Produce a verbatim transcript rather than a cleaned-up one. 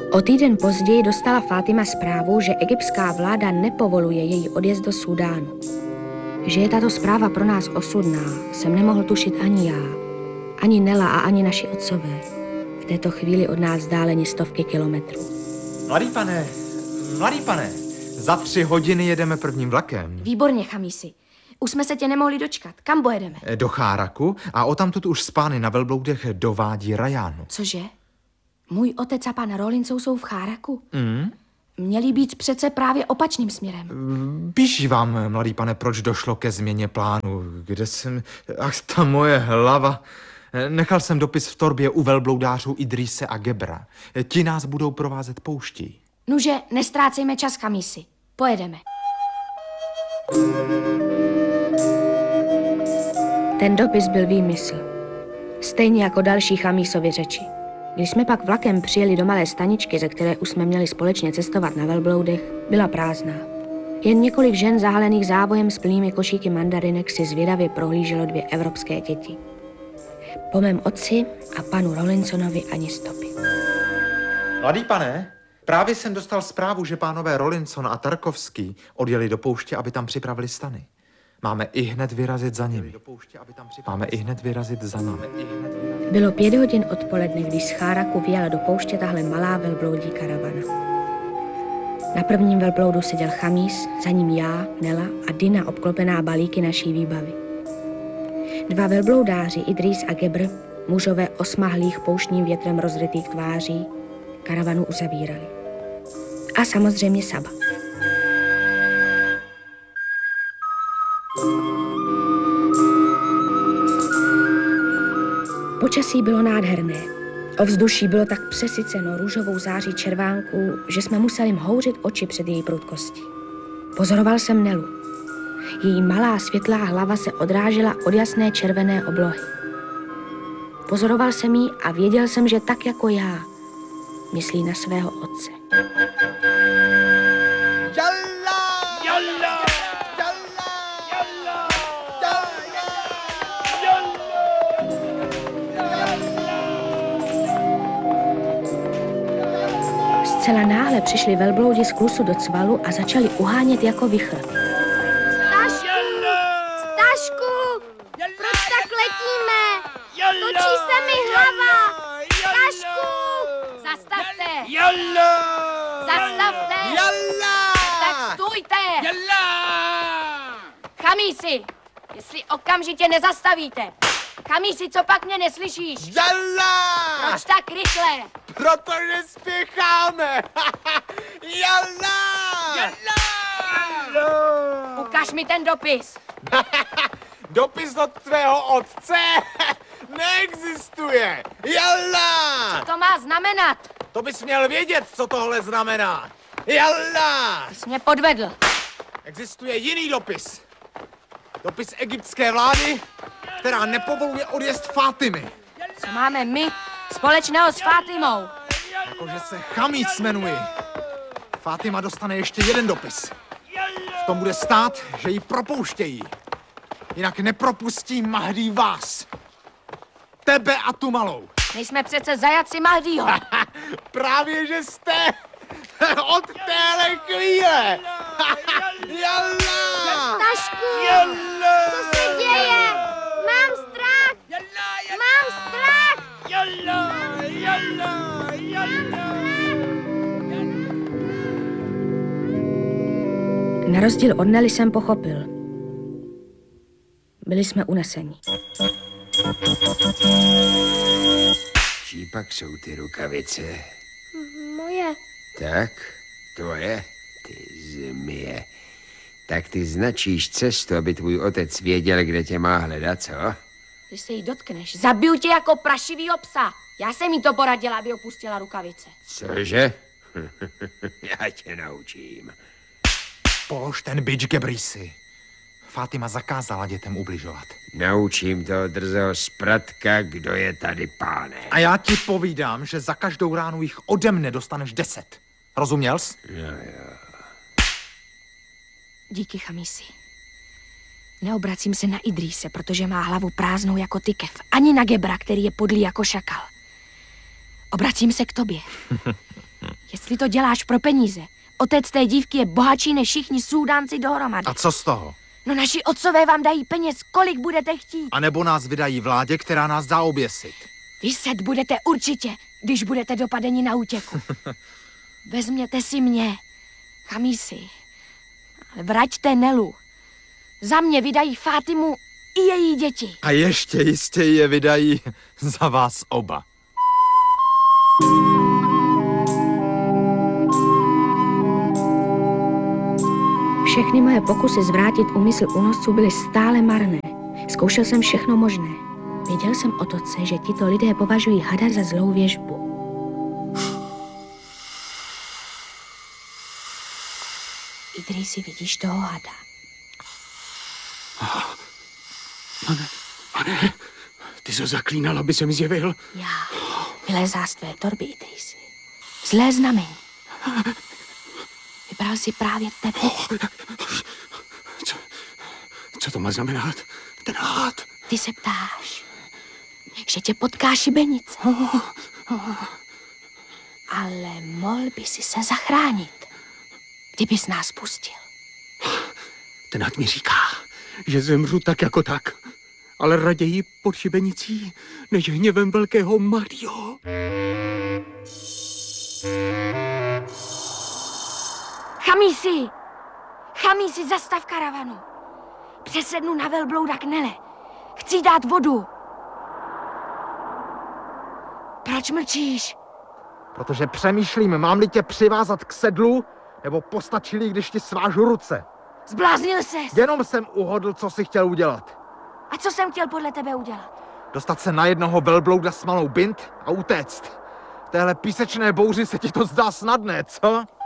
O týden později dostala Fátima zprávu, že egyptská vláda nepovoluje její odjezd do Súdánu. Že je tato zpráva pro nás osudná, jsem nemohl tušit ani já, ani Nela a ani naši otcové. V této chvíli od nás vzdáleni stovky kilometrů. Mladý pane, mladý pane, za tři hodiny jedeme prvním vlakem. Výborně, Chamisi. Už jsme se tě nemohli dočkat. Kam pojedeme? Do Cháraku a odtamtud už z pány na velbloudech do vádí Rajánu. Cože? Můj otec a pan Rollinson jsou v Cháraku? Mm? Měli být přece právě opačným směrem. Píši vám, mladý pane, proč došlo ke změně plánu. Kde jsem... Ach, ta moje hlava. Nechal jsem dopis v torbě u velbloudářů Idrise a Gebra. Ti nás budou provázet pouští. Nuže, nestrácejme čas, Chamisi. Pojedeme. Ten dopis byl výmysl. Stejně jako další Chamisovy řeči. Když jsme pak vlakem přijeli do malé staničky, ze které už jsme měli společně cestovat na velbloudech, byla prázdná. Jen několik žen zahalených závojem s plnými košíky mandarinek si zvědavě prohlíželo dvě evropské děti. Po mém otci a panu Rollinsonovi ani stopy. Mladý pane, právě jsem dostal zprávu, že pánové Rollinson a Tarkovský odjeli do pouště, aby tam připravili stany. Máme i hned vyrazit za nimi. Máme i hned vyrazit za nimi. Bylo pět hodin odpoledne, když z Cháraku vyjela do pouště tahle malá velbloudí karavana. Na prvním velbloudu seděl Chamis, za ním já, Nela a Dina obklopená balíky naší výbavy. Dva velbloudáři, Idris a Gebr, mužové osmahlých pouštním větrem rozrytých tváří, karavanu uzavírali. A samozřejmě Saba. Počasí bylo nádherné. Ovzduší bylo tak přesyceno růžovou září červánků, že jsme museli mhouřit oči před její prudkostí. Pozoroval jsem Nelu. Její malá světlá hlava se odrážela od jasné červené oblohy. Pozoroval jsem ji a věděl jsem, že tak jako já myslí na svého otce. Zcela náhle přišli velbloudi z klusu do cvalu a začali uhánět jako vichr. Stašku! Stašku! Proč tak letíme? Točí se mi hlava! Stašku! Zastavte! Jalla! Zastavte! Jalla! Tak stůjte! Jalla! Chamisi, jestli okamžitě nezastavíte. Chamisi, co pak mě neslyšíš? Jalla! Proč tak rychle? Protože spěcháme! Jalla! Jalla! Ukaž mi ten dopis. Dopis od tvého otce neexistuje! Jalla! Co to má znamenat? To bys měl vědět, co tohle znamená! Jalla! Jsi mě podvedl. Existuje jiný dopis. Dopis egyptské vlády, která nepovoluje odjezd Fátimy. Co máme my společného s Fátimou? Jakože se Chamis jmenuji. Fátima dostane ještě jeden dopis. V tom bude stát, že ji propouštějí. Jinak nepropustí Mahdí vás. Tebe a tu malou. Nejsme přece zajatci Mahdího. Právě, že jste od téhle chvíle. Jalla! Stašku! Co se děje? Mám strach! Mám strach! Jalla! Jalla! Jalla! Na rozdíl od Nely jsem pochopil. Byli jsme uneseni. Čí pak jsou ty rukavice? Moje. Tak, tvoje? Ty zmije. Tak ty značíš cestu, aby tvůj otec věděl, kde tě má hledat, co? Když se jí dotkneš, zabiju tě jako prašivýho psa. Já jsem jí to poradila, aby opustila rukavice. Cože? Já tě naučím. Polož ten bič, Gebrisi. Fátima zakázala dětem ubližovat. Naučím toho drzého spratka, kdo je tady páne. A já ti povídám, že za každou ránu jich ode mne dostaneš deset. Rozuměl jsi? Jo, jo. Díky, Chamisi. Neobracím se na Idrise, protože má hlavu prázdnou jako tykev. Ani na Gebra, který je podlý jako šakal. Obracím se k tobě. Jestli to děláš pro peníze, otec té dívky je bohatší než všichni Súdánci dohromady. A co z toho? No naši otcové vám dají peněz, kolik budete chtít. A nebo nás vydají vládě, která nás dá oběsit. Vyset budete určitě, když budete dopadeni na útěku. Vezměte si mě, Chamisi, ale vraťte Nelu. Za mě vydají Fátimu i její děti. A ještě jistě je vydají za vás oba. Všechny moje pokusy zvrátit úmysl únosců byly stále marné. Zkoušel jsem všechno možné. Věděl jsem od otce, že tito lidé považují hada za zlou věštbu. Idrisi, vidíš toho hada? Pane, pane, ty jsi ho zaklínal, aby se mi zjevil. Já. Vylezá z tvé torby, Idrisi. Zlé znamení. Vybral si právě tebe. Co, co to má znamenat? Ten hád. Ty se ptáš, že tě potká šibenice. Ale mohl by si se zachránit, kdybys nás pustil. Ten hád mi říká, že zemřu tak jako tak. Ale raději pod šibenicí, než hněvem velkého Mario. Chamisi! Chamisi, zastav karavanu. Přesednu na velblouda k Nele. Chci dát vodu. Proč mlčíš? Protože přemýšlím, mám-li tě přivázat k sedlu, nebo postačí, když ti svážu ruce. Zbláznil ses. Jenom jsem uhodl, co si chtěl udělat. A co jsem chtěl podle tebe udělat? Dostat se na jednoho velblouda s malou bint a utéct. V téhle písečné bouři se ti to zdá snadné, co?